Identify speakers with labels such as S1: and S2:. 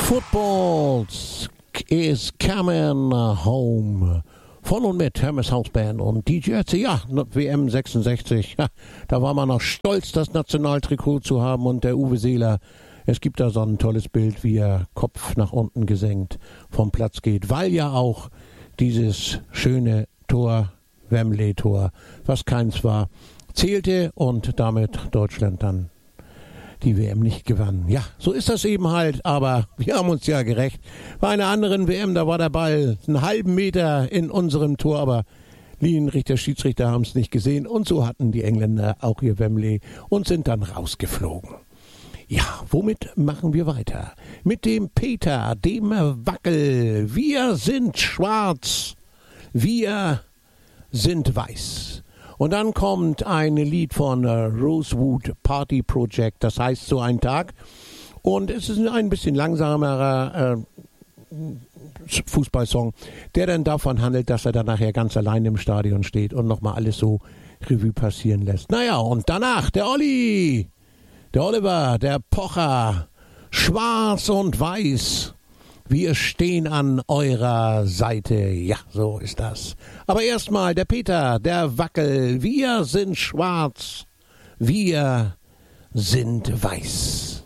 S1: Football is coming home. Von und mit Hermes Hausband und DJ Ötzi. Ja, WM 66. Ja, da war man noch stolz, das Nationaltrikot zu haben. Und der Uwe Seeler, es gibt da so ein tolles Bild, wie er Kopf nach unten gesenkt vom Platz geht. Weil ja auch dieses schöne Tor, Wembley-Tor, was keins war, zählte und damit Deutschland dann die WM nicht gewann. Ja, so ist das eben halt, aber wir haben uns ja gerecht. Bei einer anderen WM, da war der Ball einen halben Meter in unserem Tor, aber Linienrichter, Schiedsrichter haben es nicht gesehen und so hatten die Engländer auch ihr Wembley und sind dann rausgeflogen. Ja, womit machen wir weiter? Mit dem Peter, dem Wackel. Wir sind schwarz, wir sind weiß. Und dann kommt ein Lied von Rosewood Party Project, das heißt so ein Tag. Und es ist ein bisschen langsamerer Fußballsong, der dann davon handelt, dass er dann nachher ganz allein im Stadion steht und nochmal alles so Revue passieren lässt. Naja, und danach der Olli, der Oliver, der Pocher, schwarz und weiß. Wir stehen an eurer Seite. Ja, so ist das. Aber erstmal der Peter, der Wackel. Wir sind schwarz. Wir sind weiß.